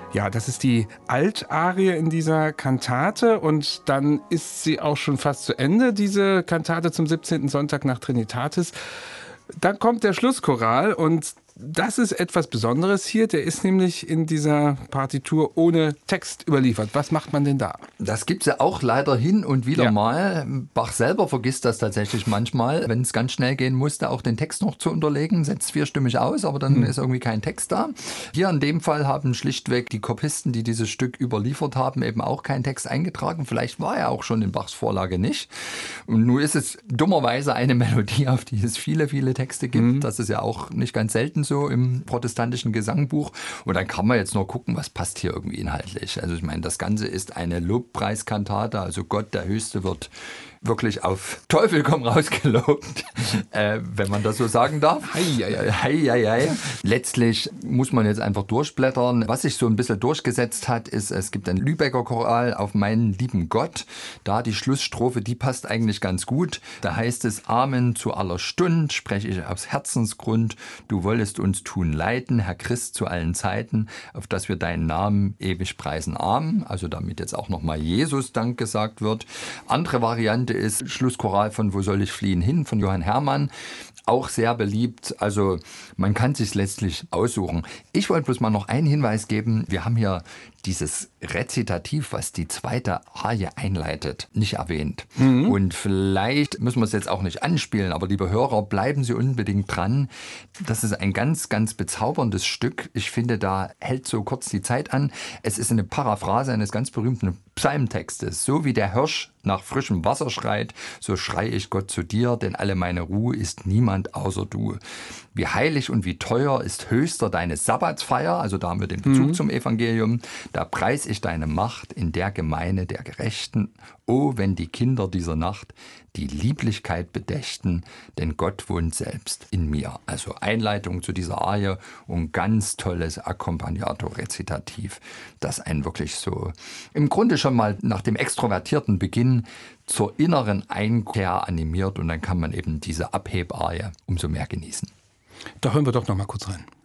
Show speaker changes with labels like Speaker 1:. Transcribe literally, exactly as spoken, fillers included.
Speaker 1: Ja, das ist die Altarie in dieser Kantate und dann ist sie auch schon fast zu Ende, diese Kantate zum siebzehnten Sonntag nach Trinitatis. Dann kommt der Schlusschoral und das ist etwas Besonderes hier. Der ist nämlich in dieser Partitur ohne Text überliefert. Was macht man denn da?
Speaker 2: Das gibt es ja auch leider hin und wieder
Speaker 1: ja.
Speaker 2: mal. Bach selber vergisst das tatsächlich manchmal, wenn es ganz schnell gehen musste, auch den Text noch zu unterlegen. Setzt vierstimmig aus, aber dann hm. ist irgendwie kein Text da. Hier in dem Fall haben schlichtweg die Kopisten, die dieses Stück überliefert haben, eben auch keinen Text eingetragen. Vielleicht war er auch schon in Bachs Vorlage nicht. Und nun ist es dummerweise eine Melodie, auf die es viele, viele Texte gibt. Hm. Das ist ja auch nicht ganz selten so im protestantischen Gesangbuch. Und dann kann man jetzt nur gucken, was passt hier irgendwie inhaltlich. Also ich meine, das Ganze ist eine Lobpreiskantate, also Gott, der Höchste, wird wirklich auf Teufel komm raus gelobt, äh, wenn man das so sagen darf.
Speaker 1: Hei, hei,
Speaker 2: hei, hei, hei. Letztlich muss man jetzt einfach durchblättern. Was sich so ein bisschen durchgesetzt hat, ist, es gibt ein Lübecker Choral auf meinen lieben Gott. Da die Schlussstrophe, die passt eigentlich ganz gut. Da heißt es, Amen zu aller Stund, spreche ich aus Herzensgrund. Du wolltest uns tun leiten, Herr Christ, zu allen Zeiten, auf dass wir deinen Namen ewig preisen. Amen. Also damit jetzt auch nochmal Jesus Dank gesagt wird. Andere Variante ist Schlusschoral von Wo soll ich fliehen hin von Johann Hermann. Auch sehr beliebt. Also man kann sich letztlich aussuchen. Ich wollte bloß mal noch einen Hinweis geben. Wir haben hier dieses Rezitativ, was die zweite Arie einleitet, nicht erwähnt. Mhm. Und vielleicht müssen wir es jetzt auch nicht anspielen, aber liebe Hörer, bleiben Sie unbedingt dran. Das ist ein ganz, ganz bezauberndes Stück. Ich finde, da hält so kurz die Zeit an. Es ist eine Paraphrase eines ganz berühmten Psalmtextes. So wie der Hirsch nach frischem Wasser schreit, so schreie ich Gott zu dir, denn alle meine Ruhe ist niemand außer du. Wie heilig und wie teuer ist höchster deine Sabbatsfeier, also da haben wir den Bezug mhm. zum Evangelium, da preis ich deine Macht in der Gemeine der Gerechten. Oh, wenn die Kinder dieser Nacht die Lieblichkeit bedächten, denn Gott wohnt selbst in mir. Also Einleitung zu dieser Arie und ganz tolles Accompagnato-Rezitativ, das einen wirklich so im Grunde schon mal nach dem extrovertierten Beginn zur inneren Einkehr animiert und dann kann man eben diese Abhebarie umso mehr genießen.
Speaker 1: Da hören wir doch noch mal kurz rein.